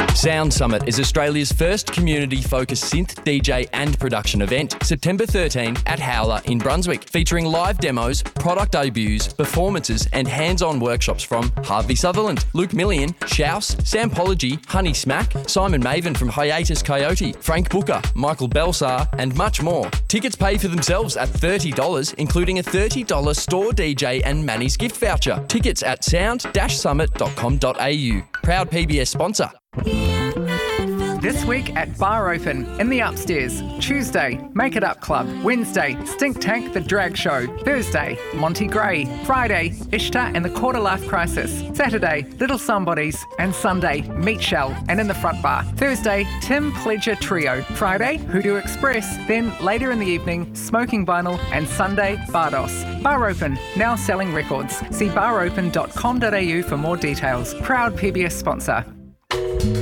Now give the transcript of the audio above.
Sound Summit is Australia's first community-focused synth, DJ and production event, September 13 at Howler in Brunswick, featuring live demos, product debuts, performances and hands-on workshops from Harvey Sutherland, Luke Millian, Shouse, Sampology, Honey Smack, Simon Maven from Hiatus Coyote, Frank Booker, Michael Belsar and much more. Tickets pay for themselves at $30, including a $30 store DJ and Manny's gift voucher. Tickets at sound-summit.com.au. Proud PBS sponsor. This week at Bar Open in the Upstairs. Tuesday, Make It Up Club. Wednesday, Stink Tank The Drag Show. Thursday, Monty Gray. Friday, Ishtar and the Quarter Life Crisis. Saturday, Little Somebodies. And Sunday, Meat Shell and in the Front Bar. Thursday, Tim Pledger Trio. Friday, Hoodoo Express. Then later in the evening, Smoking Vinyl. And Sunday, Bardos. Bar Open, now selling records. See baropen.com.au for more details. Proud PBS sponsor.